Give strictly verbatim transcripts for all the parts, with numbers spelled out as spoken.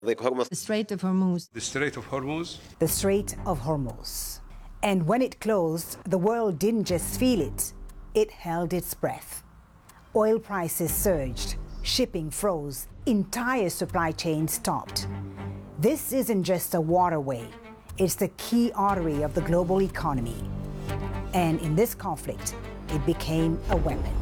The Strait of Hormuz. The Strait of Hormuz. The Strait of Hormuz. And when it closed, the world didn't just feel it, it held its breath. Oil prices surged, shipping froze, entire supply chains stopped. This isn't just a waterway, it's the key artery of the global economy. And in this conflict, it became a weapon.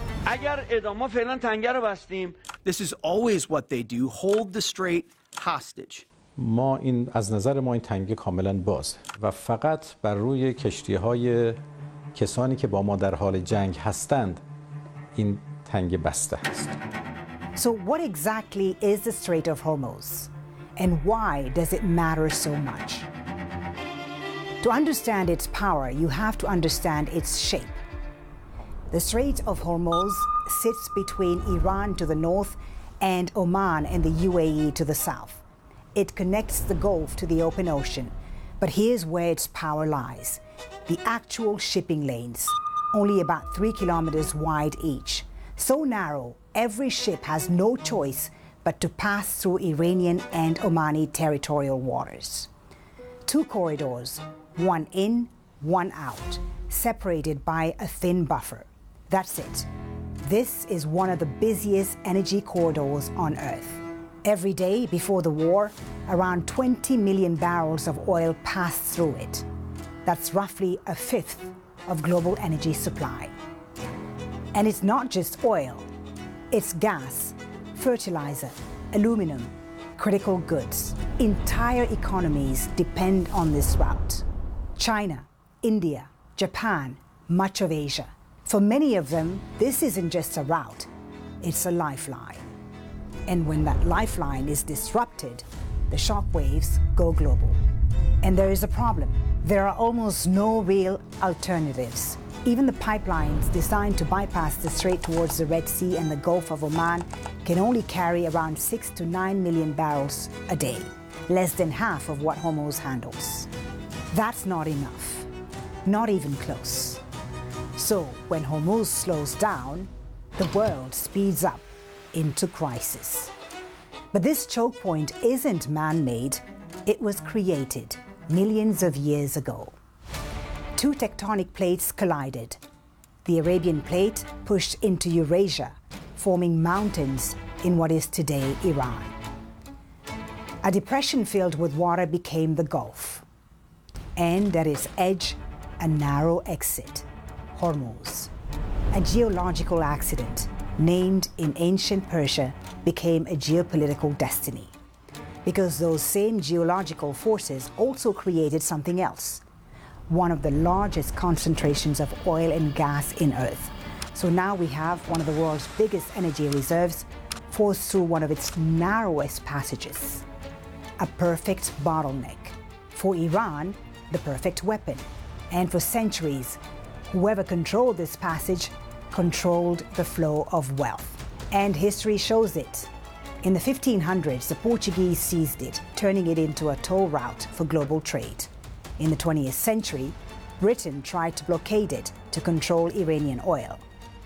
This is always what they do, hold the strait hostage. ما این از نظر ما این تنگه کاملا باز و فقط بر روی کشتی‌های کسانی که با ما در حال جنگ هستند این تنگه بسته است. So what exactly is the Strait of Hormuz and why does it matter so much? To understand its power, you have to understand its shape. The Strait of Hormuz sits between Iran to the north and Oman and the U A E to the south. It connects the Gulf to the open ocean, but here's where its power lies. The actual shipping lanes, only about three kilometers wide each. So narrow, every ship has no choice but to pass through Iranian and Omani territorial waters. Two corridors, one in, one out, separated by a thin buffer. That's it. This is one of the busiest energy corridors on Earth. Every day before the war, around twenty million barrels of oil passed through it. That's roughly a fifth of global energy supply. And it's not just oil. It's gas, fertilizer, aluminum, critical goods. Entire economies depend on this route. China, India, Japan, much of Asia. For many of them, this isn't just a route, it's a lifeline. And when that lifeline is disrupted, the shockwaves go global. And there is a problem. There are almost no real alternatives. Even the pipelines designed to bypass the strait towards the Red Sea and the Gulf of Oman can only carry around six to nine million barrels a day, less than half of what Hormuz handles. That's not enough, not even close. So when Hormuz slows down, the world speeds up into crisis. But this choke point isn't man-made, it was created millions of years ago. Two tectonic plates collided. The Arabian Plate pushed into Eurasia, forming mountains in what is today Iran. A depression filled with water became the Gulf. And at its edge, a narrow exit, Hormuz. A geological accident, named in ancient Persia, became a geopolitical destiny. Because those same geological forces also created something else. One of the largest concentrations of oil and gas in Earth. So now we have one of the world's biggest energy reserves forced through one of its narrowest passages. A perfect bottleneck. For Iran, the perfect weapon. And for centuries, whoever controlled this passage controlled the flow of wealth. And history shows it. In the fifteen hundreds, the Portuguese seized it, turning it into a toll route for global trade. In the twentieth century, Britain tried to blockade it to control Iranian oil.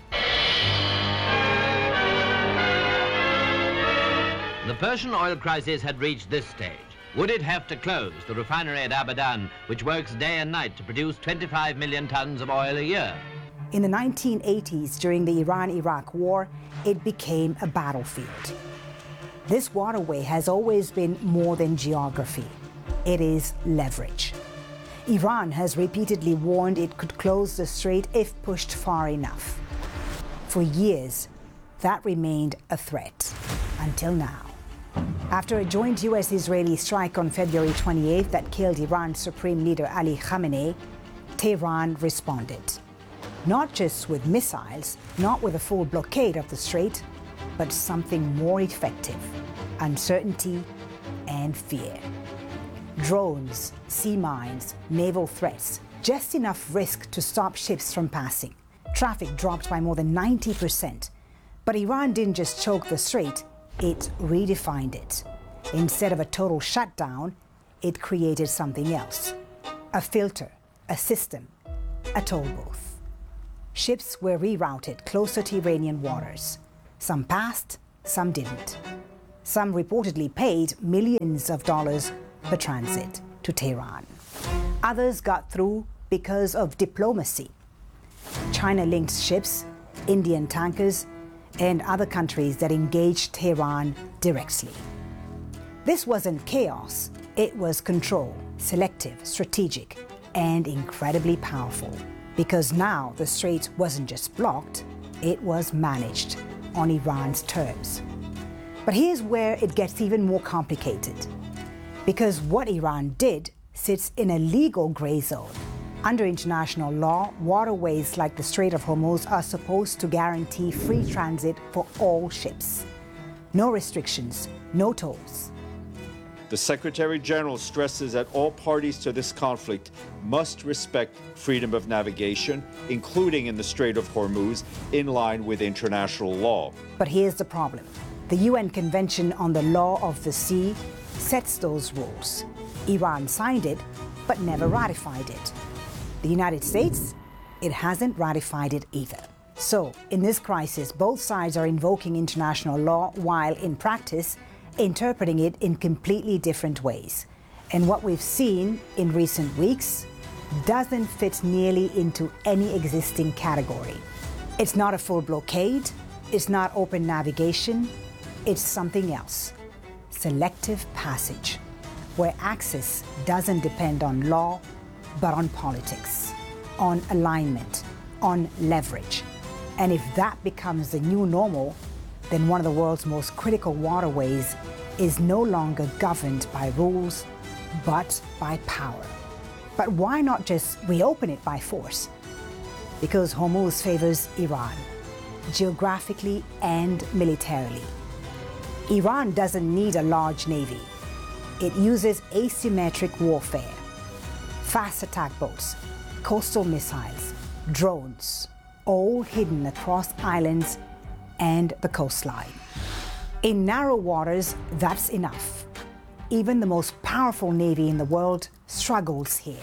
The Persian oil crisis had reached this stage. Would it have to close the refinery at Abadan, which works day and night to produce twenty-five million tons of oil a year? In the nineteen eighties, during the Iran-Iraq War, it became a battlefield. This waterway has always been more than geography. It is leverage. Iran has repeatedly warned it could close the strait if pushed far enough. For years, that remained a threat, until now. After a joint U S-Israeli strike on February twenty-eighth that killed Iran's Supreme Leader Ali Khamenei, Tehran responded. Not just with missiles, not with a full blockade of the strait, but something more effective: uncertainty and fear. Drones, sea mines, naval threats, just enough risk to stop ships from passing. Traffic dropped by more than ninety percent. But Iran didn't just choke the strait, it redefined it. Instead of a total shutdown, it created something else. A filter, a system, a toll booth. Ships were rerouted closer to Iranian waters. Some passed, some didn't. Some reportedly paid millions of dollars per transit to Tehran. Others got through because of diplomacy. China-linked ships, Indian tankers, and other countries that engaged Tehran directly. This wasn't chaos, it was control, selective, strategic, and incredibly powerful. Because now the strait wasn't just blocked, it was managed on Iran's terms. But here's where it gets even more complicated. Because what Iran did sits in a legal gray zone. Under international law, waterways like the Strait of Hormuz are supposed to guarantee free transit for all ships. No restrictions, no tolls. The Secretary General stresses that all parties to this conflict must respect freedom of navigation, including in the Strait of Hormuz, in line with international law. But here's the problem. The U N Convention on the Law of the Sea sets those rules. Iran signed it, but never ratified it. The United States, it hasn't ratified it either. So, in this crisis, both sides are invoking international law while, in practice, interpreting it in completely different ways. And what we've seen in recent weeks doesn't fit nearly into any existing category. It's not a full blockade, it's not open navigation, it's something else. Selective passage, where access doesn't depend on law, but on politics, on alignment, on leverage. And if that becomes the new normal, then one of the world's most critical waterways is no longer governed by rules, but by power. But why not just reopen it by force? Because Hormuz favors Iran, geographically and militarily. Iran doesn't need a large navy. It uses asymmetric warfare, fast attack boats, coastal missiles, drones, all hidden across islands and the coastline. In narrow waters, that's enough. Even the most powerful navy in the world struggles here.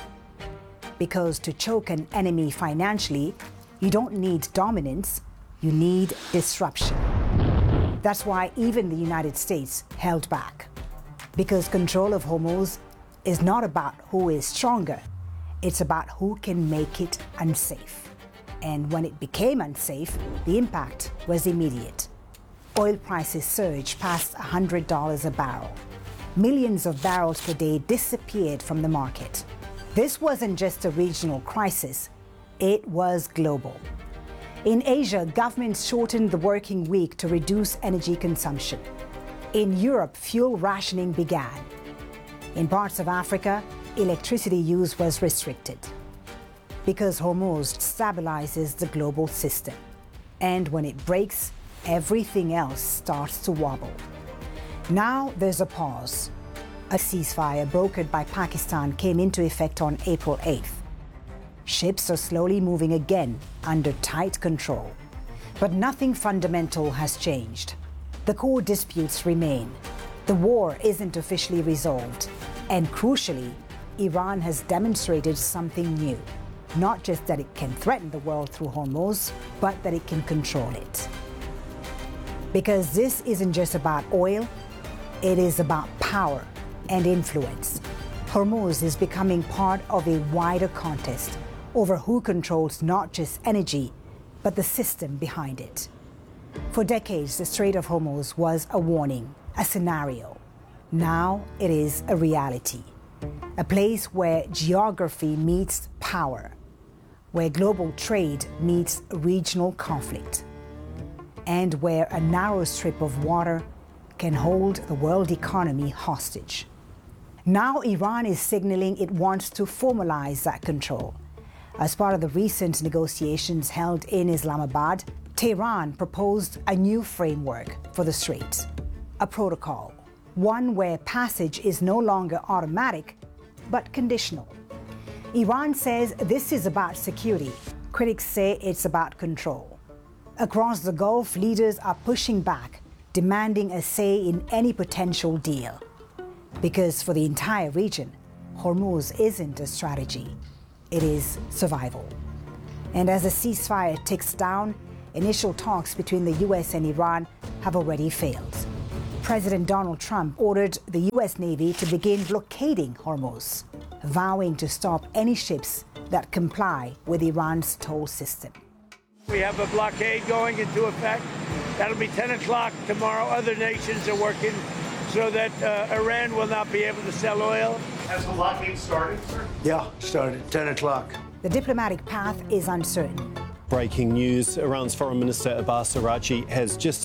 Because to choke an enemy financially, you don't need dominance, you need disruption. That's why even the United States held back. Because control of Hormuz is not about who is stronger, it's about who can make it unsafe. And when it became unsafe, the impact was immediate. Oil prices surged past one hundred dollars a barrel. Millions of barrels per day disappeared from the market. This wasn't just a regional crisis, it was global. In Asia, governments shortened the working week to reduce energy consumption. In Europe, fuel rationing began. In parts of Africa, electricity use was restricted. Because Hormuz stabilizes the global system. And when it breaks, everything else starts to wobble. Now there's a pause. A ceasefire brokered by Pakistan came into effect on April eighth. Ships are slowly moving again under tight control. But nothing fundamental has changed. The core disputes remain. The war isn't officially resolved. And crucially, Iran has demonstrated something new. Not just that it can threaten the world through Hormuz, but that it can control it. Because this isn't just about oil, it is about power and influence. Hormuz is becoming part of a wider contest over who controls not just energy, but the system behind it. For decades, the Strait of Hormuz was a warning, a scenario. Now it is a reality, a place where geography meets power, where global trade meets regional conflict, and where a narrow strip of water can hold the world economy hostage. Now Iran is signaling it wants to formalize that control. As part of the recent negotiations held in Islamabad, Tehran proposed a new framework for the strait, a protocol, one where passage is no longer automatic, but conditional. Iran says this is about security. Critics say it's about control. Across the Gulf, leaders are pushing back, demanding a say in any potential deal. Because for the entire region, Hormuz isn't a strategy, it is survival. And as the ceasefire ticks down, initial talks between the U S and Iran have already failed. President Donald Trump ordered the U S Navy to begin blockading Hormuz, vowing to stop any ships that comply with Iran's toll system. We have a blockade going into effect. That'll be ten o'clock tomorrow. Other nations are working so that uh, Iran will not be able to sell oil. Has the blockade started, sir? Yeah, started ten o'clock. The diplomatic path is uncertain. Breaking news, Iran's Foreign Minister Abbas Araghchi has just